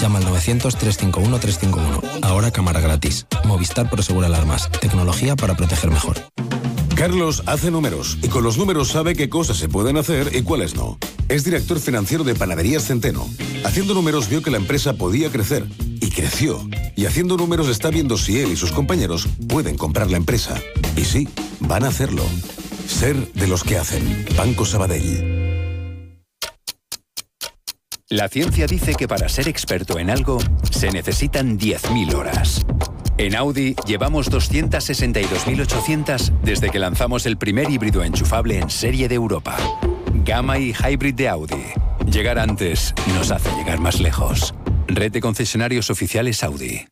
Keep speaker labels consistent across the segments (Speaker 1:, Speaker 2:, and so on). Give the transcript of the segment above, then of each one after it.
Speaker 1: Llama al 900-351-351. Ahora cámara gratis. Movistar Prosegur Alarmas. Tecnología para proteger mejor.
Speaker 2: Carlos hace números y con los números sabe qué cosas se pueden hacer y cuáles no. Es director financiero de Panaderías Centeno. Haciendo números vio que la empresa podía crecer y creció. Y haciendo números está viendo si él y sus compañeros pueden comprar la empresa. Y sí, van a hacerlo. Ser de los que hacen. Banco Sabadell.
Speaker 3: La ciencia dice que para ser experto en algo se necesitan 10.000 horas. En Audi llevamos 262.800 desde que lanzamos el primer híbrido enchufable en serie de Europa. Gamma y Hybrid de Audi. Llegar antes nos hace llegar más lejos. Red de concesionarios oficiales Audi.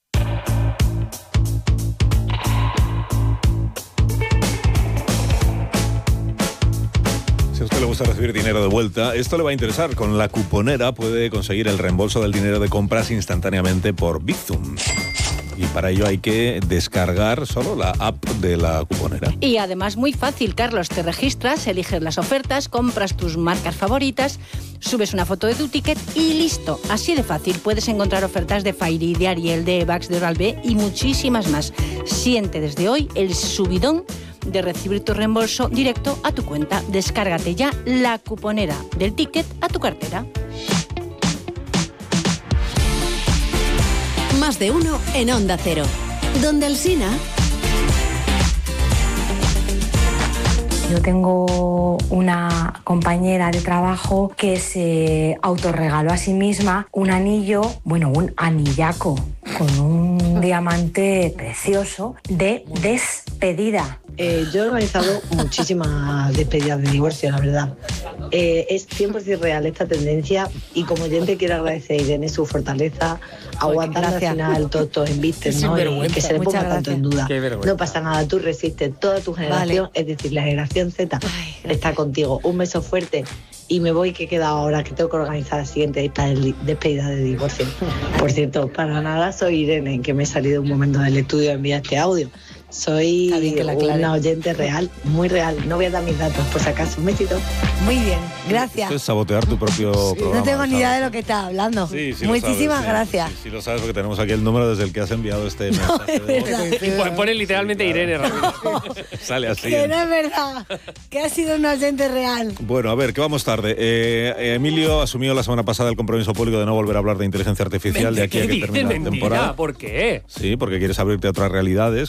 Speaker 4: Si a usted le gusta recibir dinero de vuelta, esto le va a interesar. Con la cuponera puede conseguir el reembolso del dinero de compras instantáneamente por Bizum. Y para ello hay que descargar solo la app de la cuponera.
Speaker 5: Y además muy fácil, Carlos. Te registras, eliges las ofertas, compras tus marcas favoritas, subes una foto de tu ticket y listo. Así de fácil. Puedes encontrar ofertas de Fairy, de Ariel, de Evax, de Oral-B y muchísimas más. Siente desde hoy el subidón de recibir tu reembolso directo a tu cuenta. Descárgate ya la cuponera del ticket a tu cartera.
Speaker 6: Más de uno en Onda Cero. Donde Alsina.
Speaker 7: Yo tengo una compañera de trabajo que se autorregaló a sí misma un anillo, un anillaco con un diamante precioso de despedida.
Speaker 8: Yo he organizado muchísimas despedidas de divorcio, la verdad. Es 100% real esta tendencia y como oyente quiero agradecer a Irene su fortaleza, aguantando al final todos embisten, ¿no? Y que se le ponga tanto en duda. No pasa nada, tú resistes, toda tu generación, vale. Es decir, la generación Z está contigo. Un beso fuerte y me voy que he quedado ahora que tengo que organizar la siguiente despedida de divorcio. Por cierto, para nada soy Irene, que me he salido un momento del estudio a enviar este audio. Soy una oyente real, muy real. No voy a dar mis datos, por si acaso. Un besito.
Speaker 9: Muy bien, gracias.
Speaker 4: Esto es sabotear tu propio programa.
Speaker 9: No tengo ni idea de lo que estás hablando.
Speaker 4: Sí,
Speaker 9: muchísimas
Speaker 4: sabes,
Speaker 9: gracias.
Speaker 4: Sí, lo sabes porque tenemos aquí el número desde el que has enviado este mensaje.
Speaker 10: Y pone literalmente Irene Ramírez.
Speaker 4: Sale así.
Speaker 9: Que no es verdad, que ha sido un oyente real.
Speaker 4: Bueno, a ver, que vamos tarde. Emilio asumió la semana pasada el compromiso público de no volver a hablar de inteligencia artificial de aquí a que termine la temporada.
Speaker 10: ¿Por qué?
Speaker 4: Sí, porque quieres abrirte a otras realidades.